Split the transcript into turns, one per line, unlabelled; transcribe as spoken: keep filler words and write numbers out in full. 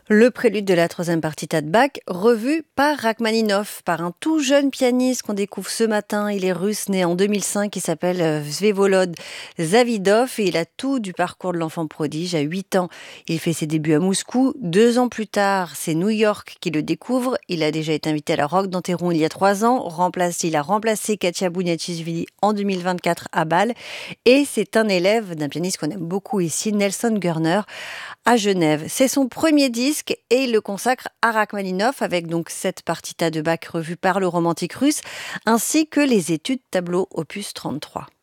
Le prélude de la troisième partita de Bach, revu par Rachmaninoff, par un tout jeune pianiste qu'on découvre ce matin. Il est russe, né en deux mille cinq, il s'appelle euh, Vsevolod Zavidov et il a tout du parcours de l'enfant prodige. À huit ans, il fait ses débuts à Moscou. Deux ans plus tard, c'est New York qui le découvre. Il a déjà été invité à la Rock d'Anteron il y a trois ans. Remplacé, il a remplacé Katia Bouniatichvili en deux mille vingt-quatre à Bâle. Et c'est un élève d'un pianiste qu'on aime beaucoup ici, Nelson Gurner, à Genève. C'est son premier disque et il le consacre à Rachmaninoff avec donc cette partita de Bach revue par le romantique russe ainsi que les études tableau opus trente-trois.